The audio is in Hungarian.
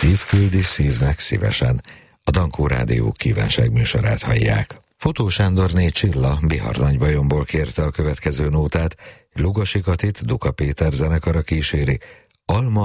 Szív küldi szívnek szívesen. A Dankó Rádió kívánságműsorát hallják. Fotó Sándorné Csilla Bihar Nagybajomból kérte a következő nótát, Lugosi Katit Duka Péter zenekara kíséri, Alma